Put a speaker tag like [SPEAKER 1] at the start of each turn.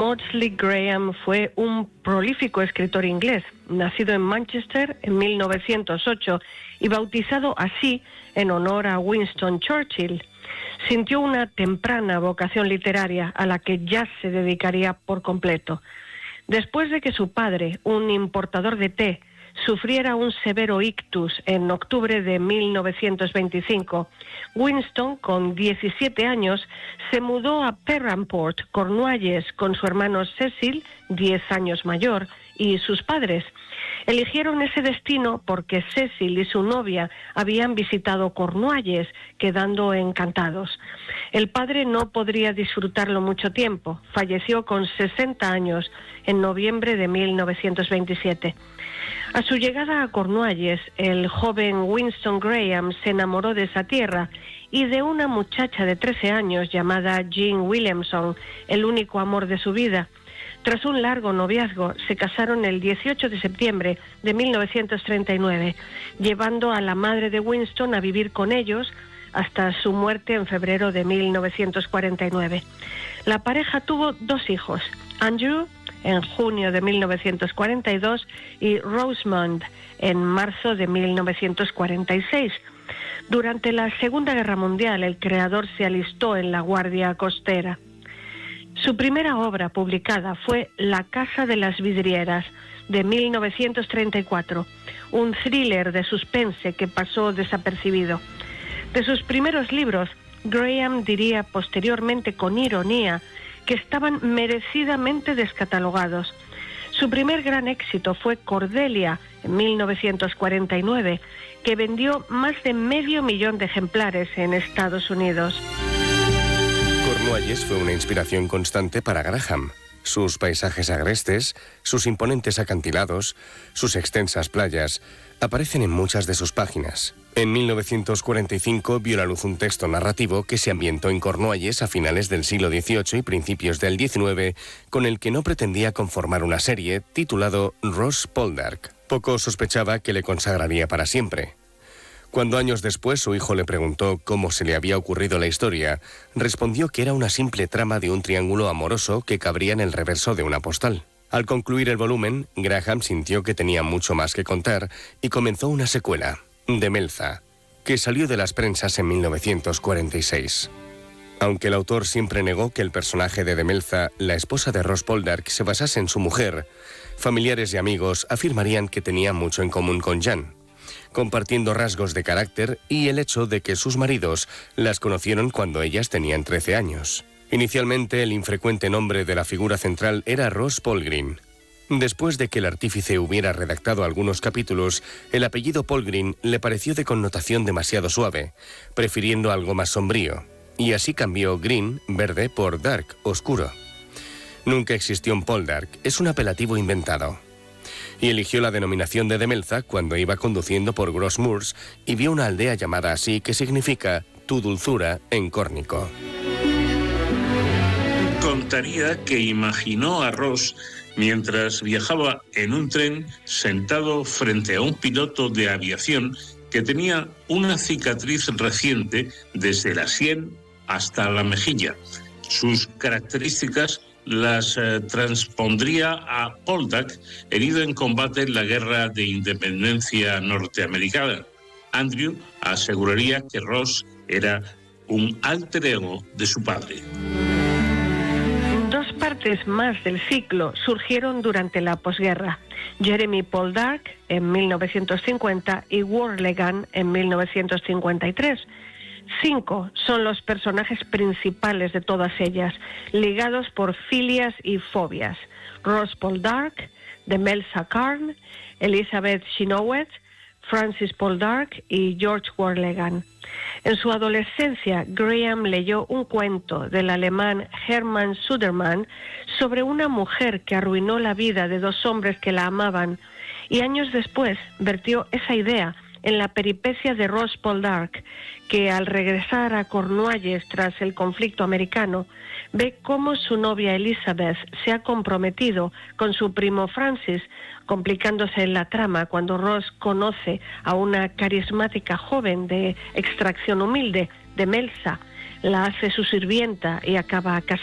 [SPEAKER 1] Maudsley Graham fue un prolífico escritor inglés, nacido en Manchester en 1908 y bautizado así en honor a Winston Churchill. Sintió una temprana vocación literaria a la que ya se dedicaría por completo. Después de que su padre, un importador de té, sufriera un severo ictus en octubre de 1925, Winston, con 17 años, se mudó a Perranport, Cornualles, con su hermano Cecil, 10 años mayor, y sus padres. Eligieron ese destino porque Cecil y su novia habían visitado Cornualles, quedando encantados. El padre no podría disfrutarlo mucho tiempo. Falleció con 60 años en noviembre de 1927. A su llegada a Cornualles, el joven Winston Graham se enamoró de esa tierra y de una muchacha de 13 años llamada Jean Williamson, el único amor de su vida. Tras un largo noviazgo, se casaron el 18 de septiembre de 1939, llevando a la madre de Winston a vivir con ellos hasta su muerte en febrero de 1949. La pareja tuvo 2 hijos, Andrew en junio de 1942 y Rosamund en marzo de 1946. Durante la Segunda Guerra Mundial, el creador se alistó en la Guardia Costera. Su primera obra publicada fue La Casa de las Vidrieras, de 1934, un thriller de suspense que pasó desapercibido. De sus primeros libros, Graham diría posteriormente con ironía que estaban merecidamente descatalogados. Su primer gran éxito fue Cordelia, en 1949, que vendió más de 500.000 de ejemplares en Estados Unidos.
[SPEAKER 2] Cornualles fue una inspiración constante para Graham. Sus paisajes agrestes, sus imponentes acantilados, sus extensas playas, aparecen en muchas de sus páginas. En 1945 vio la luz un texto narrativo que se ambientó en Cornualles a finales del siglo XVIII y principios del XIX, con el que no pretendía conformar una serie, titulado Ross Poldark. Poco sospechaba que le consagraría para siempre. Cuando años después su hijo le preguntó cómo se le había ocurrido la historia, respondió que era una simple trama de un triángulo amoroso que cabría en el reverso de una postal. Al concluir el volumen, Graham sintió que tenía mucho más que contar y comenzó una secuela, Demelza, que salió de las prensas en 1946. Aunque el autor siempre negó que el personaje de Demelza, la esposa de Ross Poldark, se basase en su mujer, familiares y amigos afirmarían que tenía mucho en común con Jan, compartiendo rasgos de carácter y el hecho de que sus maridos las conocieron cuando ellas tenían 13 años. Inicialmente, el infrecuente nombre de la figura central era Ross Polgrin. Después de que el artífice hubiera redactado algunos capítulos, el apellido Polgrin le pareció de connotación demasiado suave, prefiriendo algo más sombrío, y así cambió Green, verde, por Dark, oscuro. Nunca existió un Poldark, es un apelativo inventado. Y eligió la denominación de Demelza cuando iba conduciendo por Gross Moors y vio una aldea llamada así que significa tu dulzura en córnico.
[SPEAKER 3] Contaría que imaginó a Ross mientras viajaba en un tren sentado frente a un piloto de aviación que tenía una cicatriz reciente desde la sien hasta la mejilla. Sus características las transpondría a Poldark, herido en combate en la Guerra de Independencia norteamericana. Andrew aseguraría que Ross era un alter ego de su padre.
[SPEAKER 1] 2 partes más del ciclo surgieron durante la posguerra: Jeremy Poldark en 1950 y Worlegan en 1953. 5 son los personajes principales de todas ellas, ligados por filias y fobias: Ross Poldark, Demelza Karn, Elizabeth Chenoweth, Francis Poldark y George Worlegan. En su adolescencia, Graham leyó un cuento del alemán Hermann Sudermann sobre una mujer que arruinó la vida de 2 hombres que la amaban, y años después vertió esa idea en la peripecia de Ross Poldark, que al regresar a Cornualles tras el conflicto americano, ve cómo su novia Elizabeth se ha comprometido con su primo Francis, complicándose en la trama cuando Ross conoce a una carismática joven de extracción humilde, Demelza, la hace su sirvienta y acaba casándose